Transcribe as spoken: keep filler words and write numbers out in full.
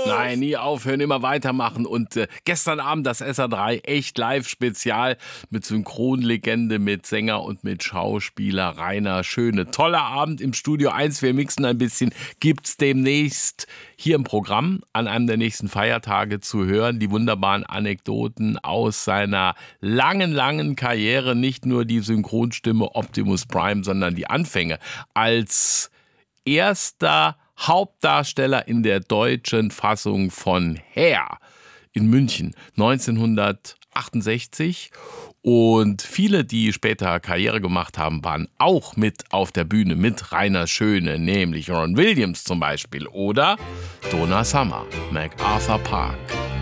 Nein, nie aufhören, immer weitermachen. Und äh, gestern Abend das S R drei echt Live-Spezial mit Synchronlegende, mit Sänger und mit Schauspieler Rainer Schöne. Toller Abend im Studio eins. Wir mixen ein bisschen. Gibt's demnächst hier im Programm an einem der nächsten Feiertage zu hören. Die wunderbaren Anekdoten aus seiner langen, langen Karriere. Nicht nur die Synchronstimme Optimus Prime, sondern die Anfänge als erster Hauptdarsteller in der deutschen Fassung von Hair in München neunzehnhundertachtundsechzig. Und viele, die später Karriere gemacht haben, waren auch mit auf der Bühne mit Rainer Schöne, nämlich Ron Williams zum Beispiel oder Donna Summer, MacArthur Park.